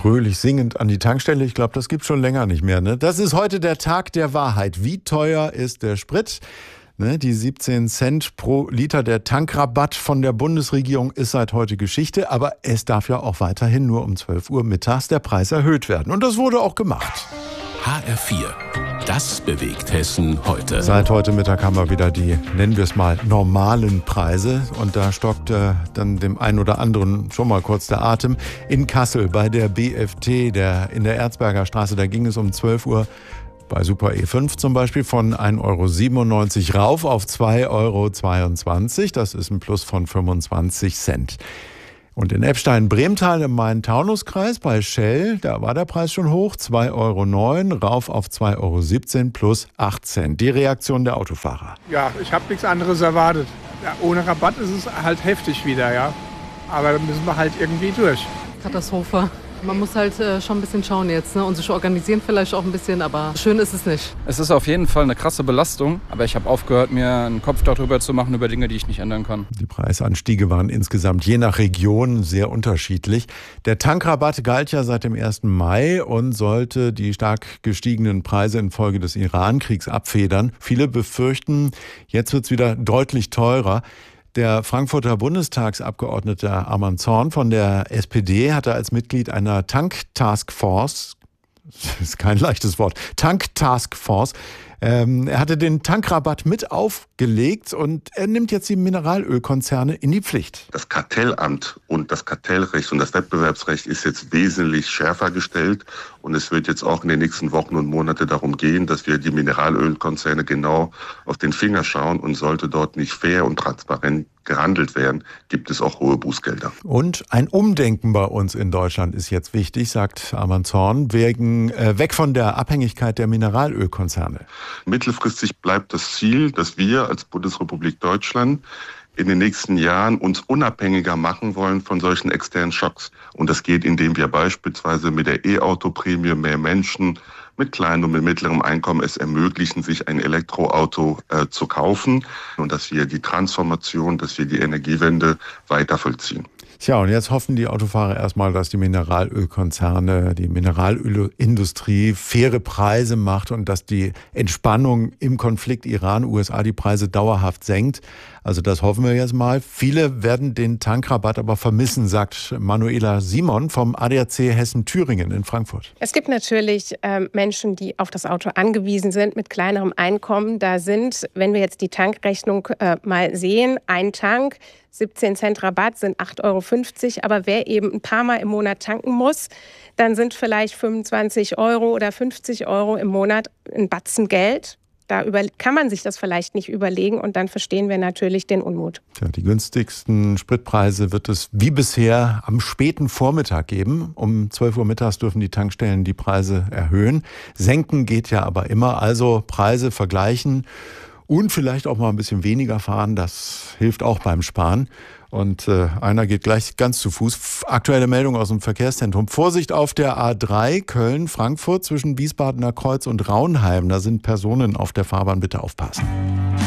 fröhlich singend an die Tankstelle. Ich glaube, das gibt schon länger nicht mehr. Ne? Das ist heute der Tag der Wahrheit. Wie teuer ist der Sprit? Ne, die 17 Cent pro Liter der Tankrabatt von der Bundesregierung ist seit heute Geschichte. Aber es darf ja auch weiterhin nur um 12 Uhr mittags der Preis erhöht werden. Und das wurde auch gemacht. HR4. Das bewegt Hessen heute. Seit heute Mittag haben wir wieder die, nennen wir es mal, normalen Preise. Und da stockt dann dem einen oder anderen schon mal kurz der Atem. In Kassel bei der BFT, in der Erzberger Straße, da ging es um 12 Uhr bei Super E5 zum Beispiel von 1,97 € rauf auf 2,22 €. Das ist ein Plus von 25 Cent. Und in Eppstein-Bremtal im Main-Taunus-Kreis bei Shell, da war der Preis schon hoch, 2,09 € rauf auf 2,17 € plus 8 Cent. Die Reaktion der Autofahrer. Ja, ich habe nichts anderes erwartet. Ja, ohne Rabatt ist es halt heftig wieder, ja. Aber da müssen wir halt irgendwie durch. Katastrophe. Man muss halt schon ein bisschen schauen jetzt, ne? Und sich organisieren vielleicht auch ein bisschen, aber schön ist es nicht. Es ist auf jeden Fall eine krasse Belastung, aber ich habe aufgehört, mir einen Kopf darüber zu machen, über Dinge, die ich nicht ändern kann. Die Preisanstiege waren insgesamt je nach Region sehr unterschiedlich. Der Tankrabatt galt ja seit dem 1. Mai und sollte die stark gestiegenen Preise infolge des Iran-Kriegs abfedern. Viele befürchten, jetzt wird es wieder deutlich teurer. Der Frankfurter Bundestagsabgeordnete Arman Zorn von der SPD hatte als Mitglied einer Tank-Taskforce, das ist kein leichtes Wort, Tank-Taskforce, er hatte den Tankrabatt mit aufgelegt und er nimmt jetzt die Mineralölkonzerne in die Pflicht. Das Kartellamt und das Kartellrecht und das Wettbewerbsrecht ist jetzt wesentlich schärfer gestellt. Und es wird jetzt auch in den nächsten Wochen und Monaten darum gehen, dass wir die Mineralölkonzerne genau auf den Finger schauen. Und sollte dort nicht fair und transparent gehandelt werden, gibt es auch hohe Bußgelder. Und ein Umdenken bei uns in Deutschland ist jetzt wichtig, sagt Arman Zorn, weg von der Abhängigkeit der Mineralölkonzerne. Mittelfristig bleibt das Ziel, dass wir als Bundesrepublik Deutschland in den nächsten Jahren uns unabhängiger machen wollen von solchen externen Schocks. Und das geht, indem wir beispielsweise mit der E-Auto-Prämie mehr Menschen mit kleinem und mit mittlerem Einkommen es ermöglichen, sich ein Elektroauto zu kaufen und dass wir die Transformation, dass wir die Energiewende weiter vollziehen. Tja, und jetzt hoffen die Autofahrer erstmal, dass die Mineralölkonzerne, die Mineralölindustrie faire Preise macht und dass die Entspannung im Konflikt Iran-USA die Preise dauerhaft senkt. Also das hoffen wir jetzt mal. Viele werden den Tankrabatt aber vermissen, sagt Manuela Simon vom ADAC Hessen-Thüringen in Frankfurt. Es gibt natürlich Menschen, die auf das Auto angewiesen sind mit kleinerem Einkommen. Da sind, wenn wir jetzt die Tankrechnung mal sehen, ein Tank, 17 Cent Rabatt sind 8,50 €. Aber wer eben ein paar Mal im Monat tanken muss, dann sind vielleicht 25 € oder 50 € im Monat ein Batzen Geld. Da kann man sich das vielleicht nicht überlegen und dann verstehen wir natürlich den Unmut. Tja, die günstigsten Spritpreise wird es wie bisher am späten Vormittag geben. Um 12 Uhr mittags dürfen die Tankstellen die Preise erhöhen. Senken geht ja aber immer, also Preise vergleichen und vielleicht auch mal ein bisschen weniger fahren, das hilft auch beim Sparen. Und einer geht gleich ganz zu Fuß. Aktuelle Meldung aus dem Verkehrszentrum. Vorsicht auf der A3 Köln-Frankfurt zwischen Wiesbadener Kreuz und Raunheim. Da sind Personen auf der Fahrbahn. Bitte aufpassen.